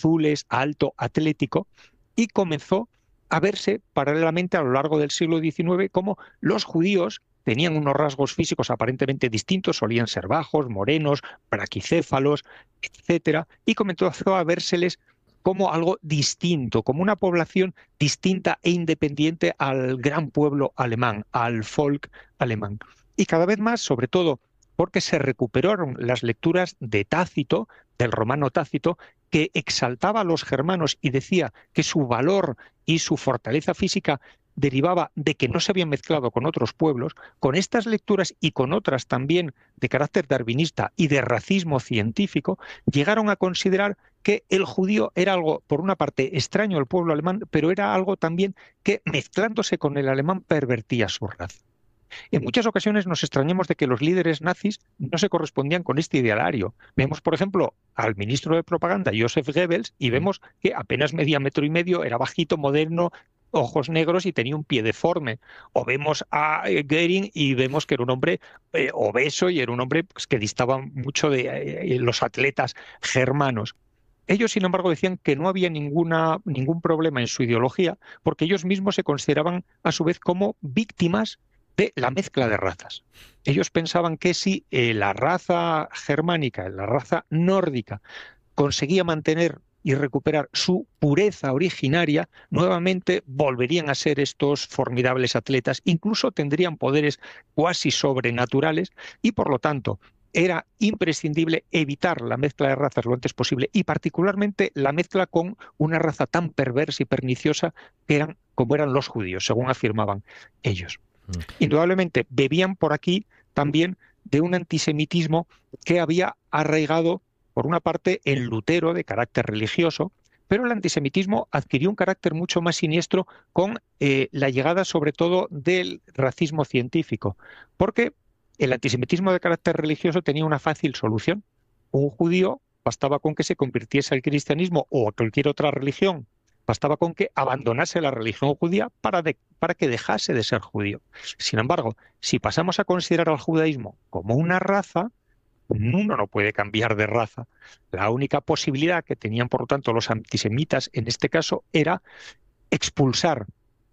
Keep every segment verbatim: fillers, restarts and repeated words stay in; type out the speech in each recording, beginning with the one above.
azules, alto, atlético, y comenzó a verse paralelamente a lo largo del siglo diecinueve como los judíos tenían unos rasgos físicos aparentemente distintos, solían ser bajos, morenos, braquicéfalos, etcétera, y comenzó a vérseles como algo distinto, como una población distinta e independiente al gran pueblo alemán, al folk alemán. Y cada vez más, sobre todo, porque se recuperaron las lecturas de Tácito, del romano Tácito, que exaltaba a los germanos y decía que su valor y su fortaleza física derivaba de que no se habían mezclado con otros pueblos. Con estas lecturas y con otras también de carácter darwinista y de racismo científico, llegaron a considerar que el judío era algo, por una parte, extraño al pueblo alemán, pero era algo también que, mezclándose con el alemán, pervertía su raza. En muchas ocasiones nos extrañamos de que los líderes nazis no se correspondían con este idealario. Vemos, por ejemplo, al ministro de propaganda, Joseph Goebbels, y vemos que apenas medía metro y medio, era bajito, moderno, ojos negros y tenía un pie deforme. O vemos a Goering y vemos que era un hombre eh, obeso y era un hombre pues, que distaba mucho de eh, los atletas germanos. Ellos, sin embargo, decían que no había ninguna, ningún problema en su ideología porque ellos mismos se consideraban, a su vez, como víctimas de la mezcla de razas. Ellos pensaban que si eh, la raza germánica, la raza nórdica, conseguía mantener y recuperar su pureza originaria, nuevamente volverían a ser estos formidables atletas, incluso tendrían poderes cuasi sobrenaturales y, por lo tanto, era imprescindible evitar la mezcla de razas lo antes posible y particularmente la mezcla con una raza tan perversa y perniciosa que eran como eran los judíos, según afirmaban ellos. Indudablemente bebían por aquí también de un antisemitismo que había arraigado, por una parte, en Lutero de carácter religioso, pero el antisemitismo adquirió un carácter mucho más siniestro con eh, la llegada sobre todo del racismo científico, porque el antisemitismo de carácter religioso tenía una fácil solución. Un judío bastaba con que se convirtiese al cristianismo o a cualquier otra religión, bastaba con que abandonase la religión judía para, de, para que dejase de ser judío. Sin embargo, si pasamos a considerar al judaísmo como una raza, uno no puede cambiar de raza. La única posibilidad que tenían, por lo tanto, los antisemitas en este caso era expulsar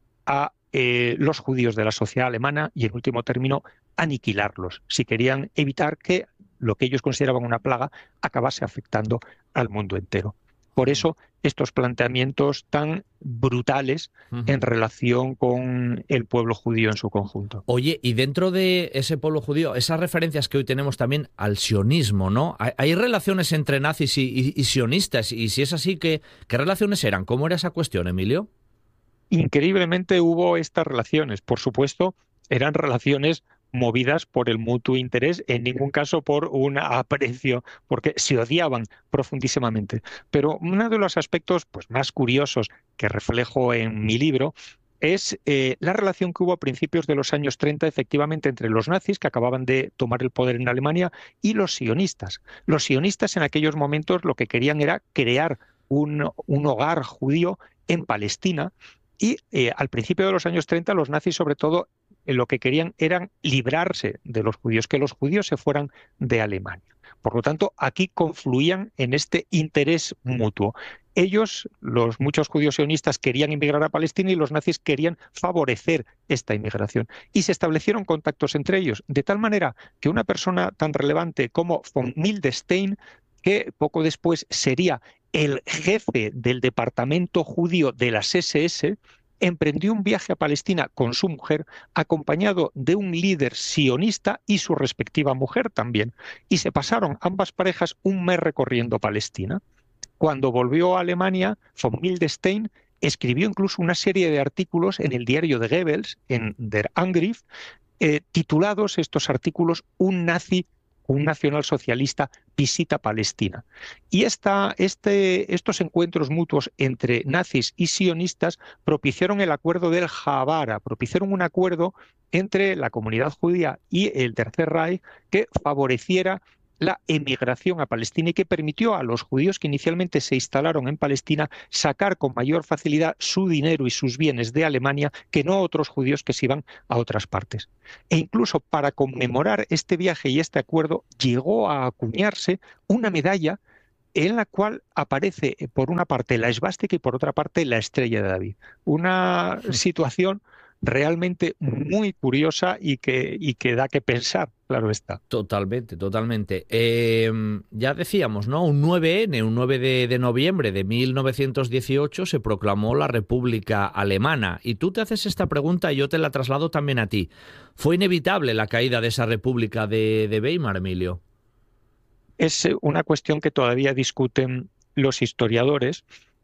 a eh, los judíos de la sociedad alemana y, en último término, aniquilarlos, si querían evitar que lo que ellos consideraban una plaga acabase afectando al mundo entero. Por eso, estos planteamientos tan brutales uh-huh. en relación con el pueblo judío en su conjunto. Oye, y dentro de ese pueblo judío, esas referencias que hoy tenemos también al sionismo, ¿no? ¿Hay, hay relaciones entre nazis y, y, y sionistas? Y si es así, ¿qué, ¿qué relaciones eran? ¿Cómo era esa cuestión, Emilio? Increíblemente hubo estas relaciones. Por supuesto, eran relaciones movidas por el mutuo interés, en ningún caso por un aprecio, porque se odiaban profundísimamente. Pero uno de los aspectos pues, más curiosos que reflejo en mi libro es eh, la relación que hubo a principios de los años treinta, efectivamente, entre los nazis, que acababan de tomar el poder en Alemania, y los sionistas. Los sionistas en aquellos momentos lo que querían era crear un, un hogar judío en Palestina, y eh, al principio de los años treinta los nazis sobre todo eh, lo que querían eran librarse de los judíos, que los judíos se fueran de Alemania. Por lo tanto, aquí confluían en este interés mutuo. Ellos, los muchos judíos sionistas, querían inmigrar a Palestina y los nazis querían favorecer esta inmigración. Y se establecieron contactos entre ellos, de tal manera que una persona tan relevante como von Mildestein, que poco después sería el jefe del departamento judío de las ese ese, emprendió un viaje a Palestina con su mujer, acompañado de un líder sionista y su respectiva mujer también. Y se pasaron ambas parejas un mes recorriendo Palestina. Cuando volvió a Alemania, von Mildestein escribió incluso una serie de artículos en el diario de Goebbels, en Der Angriff, eh, titulados estos artículos Un nazi, un nacionalsocialista visita Palestina. Y esta, este, estos encuentros mutuos entre nazis y sionistas propiciaron el acuerdo del Javara, propiciaron un acuerdo entre la comunidad judía y el Tercer Reich que favoreciera la emigración a Palestina y que permitió a los judíos que inicialmente se instalaron en Palestina sacar con mayor facilidad su dinero y sus bienes de Alemania que no otros judíos que se iban a otras partes. E incluso para conmemorar este viaje y este acuerdo llegó a acuñarse una medalla en la cual aparece por una parte la esvástica y por otra parte la estrella de David. Una situación realmente muy curiosa y que, y que da que pensar, claro está. Totalmente, totalmente. Eh, ya decíamos, ¿no? Un nueve ene, un nueve de noviembre de mil novecientos dieciocho se proclamó la República Alemana. Y tú te haces esta pregunta y yo te la traslado también a ti. ¿Fue inevitable la caída de esa República de, de Weimar, Emilio? Es una cuestión que todavía discuten los historiadores.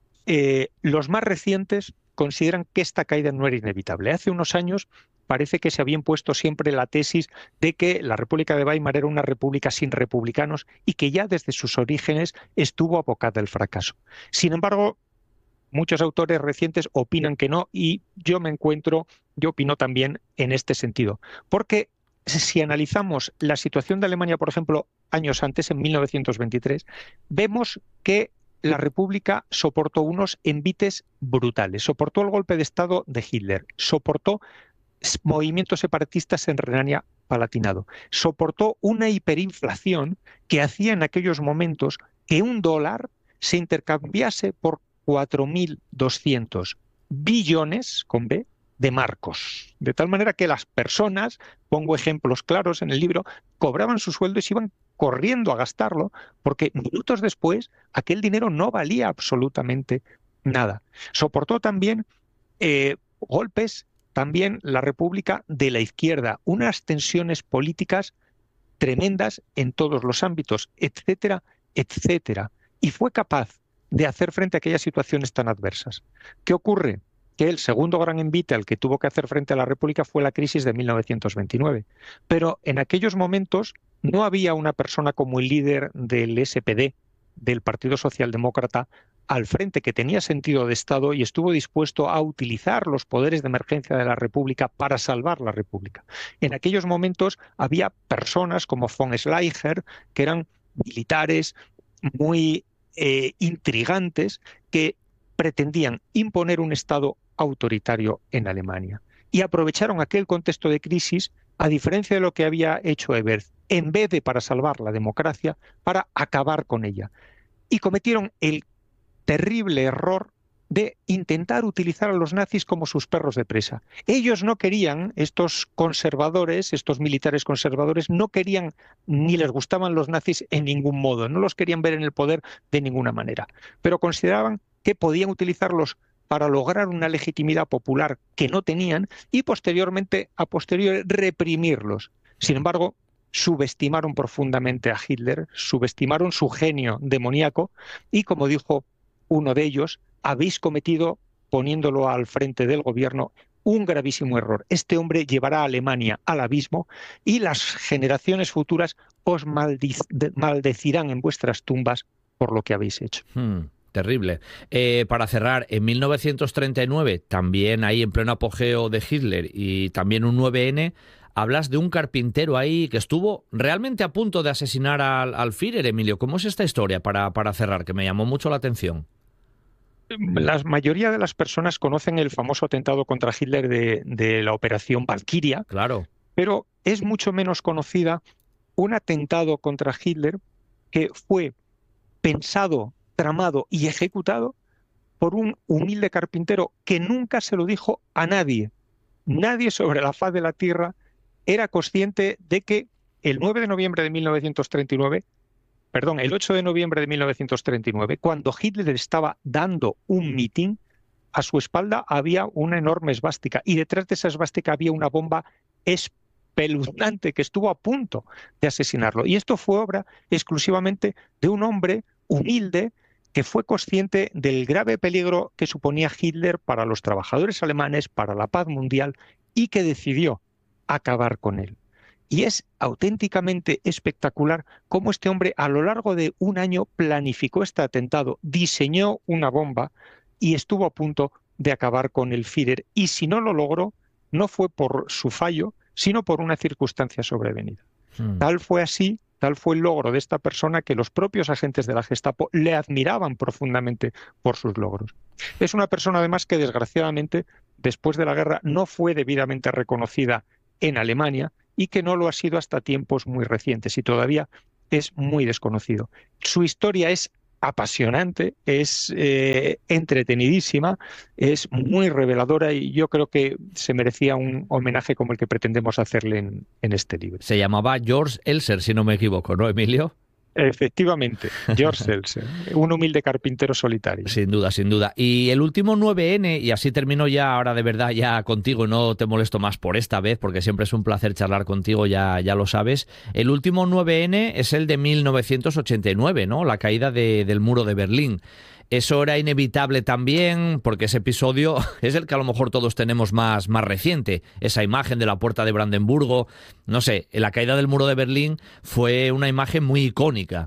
Eh, los más recientes consideran que esta caída no era inevitable. Hace unos años parece que se había impuesto siempre la tesis de que la República de Weimar era una república sin republicanos y que ya desde sus orígenes estuvo abocada al fracaso. Sin embargo, muchos autores recientes opinan que no y yo me encuentro, yo opino también en este sentido. Porque si analizamos la situación de Alemania, por ejemplo, años antes, en mil novecientos veintitrés, vemos que la República soportó unos envites brutales, soportó el golpe de Estado de Hitler, soportó movimientos separatistas en Renania-Palatinado, soportó una hiperinflación que hacía en aquellos momentos que un dólar se intercambiase por cuatro mil doscientos billones, con B, de marcos. De tal manera que las personas, pongo ejemplos claros en el libro, cobraban su sueldo y se iban corriendo a gastarlo, porque minutos después aquel dinero no valía absolutamente nada. Soportó también eh, golpes, también la República de la izquierda, unas tensiones políticas tremendas en todos los ámbitos, etcétera, etcétera. Y fue capaz de hacer frente a aquellas situaciones tan adversas. ¿Qué ocurre? Que el segundo gran envite al que tuvo que hacer frente a la República fue la crisis de mil novecientos veintinueve. Pero en aquellos momentos no había una persona como el líder del ese pe de, del Partido Socialdemócrata, al frente, que tenía sentido de Estado y estuvo dispuesto a utilizar los poderes de emergencia de la República para salvar la República. En aquellos momentos había personas como von Schleicher, que eran militares muy eh, intrigantes, que pretendían imponer un Estado autoritario en Alemania. Y aprovecharon aquel contexto de crisis, a diferencia de lo que había hecho Ebert, en vez de para salvar la democracia, para acabar con ella. Y cometieron el terrible error de intentar utilizar a los nazis como sus perros de presa. Ellos no querían, estos conservadores, estos militares conservadores, no querían ni les gustaban los nazis en ningún modo, no los querían ver en el poder de ninguna manera, pero consideraban que podían utilizarlos para lograr una legitimidad popular que no tenían y posteriormente, a posteriori, reprimirlos. Sin embargo, subestimaron profundamente a Hitler, subestimaron su genio demoníaco y, como dijo uno de ellos, habéis cometido, poniéndolo al frente del gobierno, un gravísimo error. Este hombre llevará a Alemania al abismo y las generaciones futuras os maldecirán en vuestras tumbas por lo que habéis hecho. Hmm. Terrible. Eh, para cerrar, en mil novecientos treinta y nueve, también ahí en pleno apogeo de Hitler y también un nueve ene, hablas de un carpintero ahí que estuvo realmente a punto de asesinar al, al Führer, Emilio. ¿Cómo es esta historia para, para cerrar, que me llamó mucho la atención? La mayoría de las personas conocen el famoso atentado contra Hitler de, de la Operación Valquiria, claro, pero es mucho menos conocida un atentado contra Hitler que fue pensado, tramado y ejecutado por un humilde carpintero que nunca se lo dijo a nadie. Nadie sobre la faz de la tierra era consciente de que el nueve de noviembre de mil novecientos treinta y nueve, perdón, el ocho de noviembre de mil novecientos treinta y nueve, cuando Hitler estaba dando un mitin, a su espalda había una enorme esvástica y detrás de esa esvástica había una bomba espeluznante que estuvo a punto de asesinarlo. Y esto fue obra exclusivamente de un hombre humilde que fue consciente del grave peligro que suponía Hitler para los trabajadores alemanes, para la paz mundial, y que decidió acabar con él. Y es auténticamente espectacular cómo este hombre a lo largo de un año planificó este atentado, diseñó una bomba y estuvo a punto de acabar con el Führer. Y si no lo logró, no fue por su fallo, sino por una circunstancia sobrevenida. Hmm. Tal fue así, tal fue el logro de esta persona que los propios agentes de la Gestapo le admiraban profundamente por sus logros. Es una persona además que desgraciadamente después de la guerra no fue debidamente reconocida en Alemania y que no lo ha sido hasta tiempos muy recientes y todavía es muy desconocido. Su historia es apasionante, es eh, entretenidísima, es muy reveladora y yo creo que se merecía un homenaje como el que pretendemos hacerle en, en este libro. Se llamaba George Elser, si no me equivoco, ¿no, Emilio? Efectivamente, George Elser, un humilde carpintero solitario. Sin duda, sin duda. Y el último nueve ene, y así termino ya ahora de verdad ya contigo, no te molesto más por esta vez, porque siempre es un placer charlar contigo, ya, ya lo sabes. El último nueve ene es el de mil novecientos ochenta y nueve, ¿no? La caída de, del muro de Berlín. Eso era inevitable también, porque ese episodio es el que a lo mejor todos tenemos más, más reciente. Esa imagen de la puerta de Brandenburgo, no sé, la caída del muro de Berlín fue una imagen muy icónica.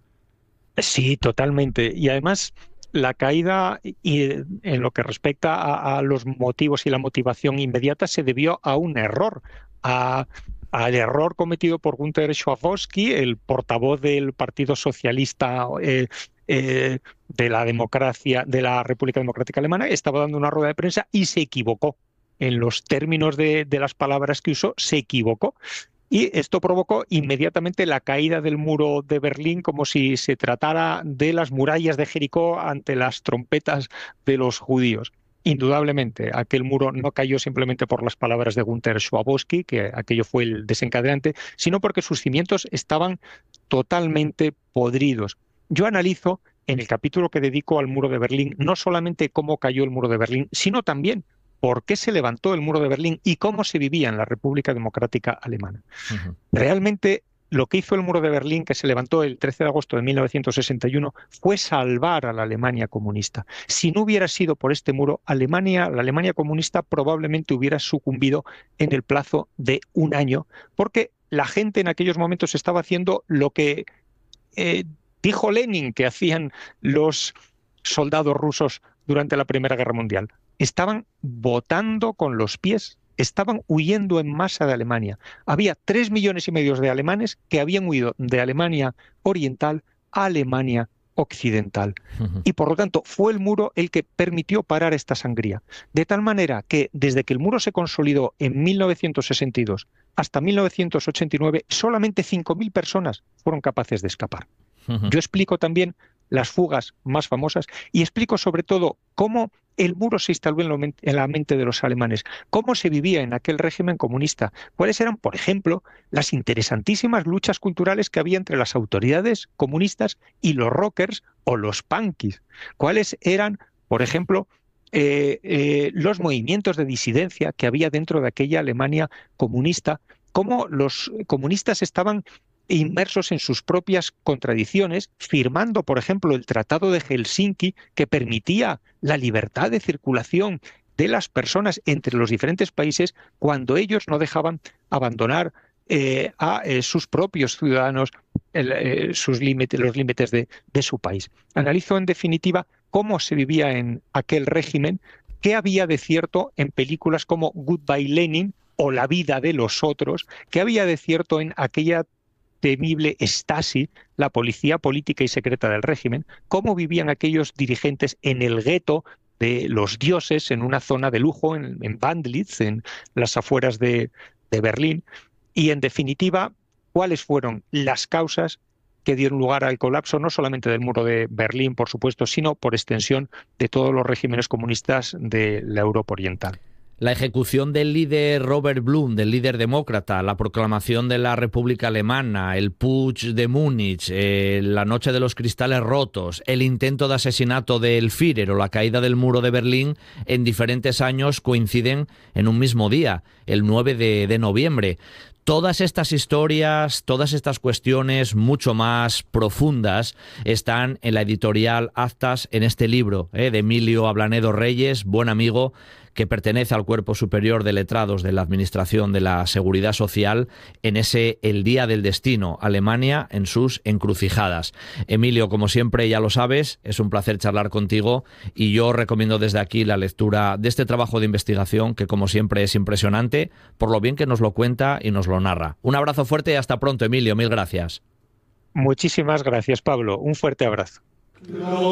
Sí, totalmente. Y además, la caída, y en lo que respecta a, a los motivos y la motivación inmediata, se debió a un error, a, al error cometido por Günter Schabowski, el portavoz del Partido Socialista eh, eh, de la democracia, de la República Democrática Alemana. Estaba dando una rueda de prensa y se equivocó. En los términos de, de las palabras que usó, se equivocó. Y esto provocó inmediatamente la caída del muro de Berlín, como si se tratara de las murallas de Jericó ante las trompetas de los judíos. Indudablemente, aquel muro no cayó simplemente por las palabras de Günter Schabowski, que aquello fue el desencadenante, sino porque sus cimientos estaban totalmente podridos. Yo analizo en el capítulo que dedico al muro de Berlín no solamente cómo cayó el muro de Berlín, sino también por qué se levantó el muro de Berlín y cómo se vivía en la República Democrática Alemana. Uh-huh. Realmente lo que hizo el muro de Berlín, que se levantó el trece de agosto de mil novecientos sesenta y uno, fue salvar a la Alemania comunista. Si no hubiera sido por este muro, Alemania, la Alemania comunista probablemente hubiera sucumbido en el plazo de un año, porque la gente en aquellos momentos estaba haciendo lo que eh, dijo Lenin que hacían los soldados rusos durante la Primera Guerra Mundial. Estaban votando con los pies, estaban huyendo en masa de Alemania. Había tres millones y medio de alemanes que habían huido de Alemania Oriental a Alemania Occidental. Uh-huh. Y por lo tanto fue el muro el que permitió parar esta sangría. De tal manera que desde que el muro se consolidó en mil novecientos sesenta y dos hasta mil novecientos ochenta y nueve, solamente cinco mil personas fueron capaces de escapar. Uh-huh. Yo explico también las fugas más famosas y explico sobre todo cómo el muro se instaló en la mente de los alemanes, cómo se vivía en aquel régimen comunista, cuáles eran, por ejemplo, las interesantísimas luchas culturales que había entre las autoridades comunistas y los rockers o los punkis, cuáles eran, por ejemplo, eh, eh, los movimientos de disidencia que había dentro de aquella Alemania comunista, cómo los comunistas estaban inmersos en sus propias contradicciones, firmando, por ejemplo, el Tratado de Helsinki, que permitía la libertad de circulación de las personas entre los diferentes países cuando ellos no dejaban abandonar eh, a eh, sus propios ciudadanos el, eh, sus límites, los límites de, de su país. Analizo, en definitiva, cómo se vivía en aquel régimen, qué había de cierto en películas como Goodbye Lenin o La vida de los otros, qué había de cierto en aquella temible Stasi, la policía política y secreta del régimen, cómo vivían aquellos dirigentes en el gueto de los dioses, en una zona de lujo, en, en Bandlitz, en las afueras de, de Berlín, y en definitiva, cuáles fueron las causas que dieron lugar al colapso no solamente del muro de Berlín, por supuesto, sino por extensión de todos los regímenes comunistas de la Europa Oriental. La ejecución del líder Robert Blum, del líder demócrata, la proclamación de la República Alemana, el Putsch de Múnich, eh, la noche de los cristales rotos, el intento de asesinato del Führer o la caída del muro de Berlín, en diferentes años coinciden en un mismo día, el nueve de noviembre. Todas estas historias, todas estas cuestiones mucho más profundas están en la editorial Actas, en este libro eh, de Emilio Ablanedo Reyes, buen amigo, que pertenece al Cuerpo Superior de Letrados de la Administración de la Seguridad Social, en ese El Día del Destino, Alemania en sus encrucijadas. Emilio, como siempre, ya lo sabes, es un placer charlar contigo y yo recomiendo desde aquí la lectura de este trabajo de investigación que, como siempre, es impresionante por lo bien que nos lo cuenta y nos lo narra. Un abrazo fuerte y hasta pronto, Emilio. Mil gracias. Muchísimas gracias, Pablo. Un fuerte abrazo.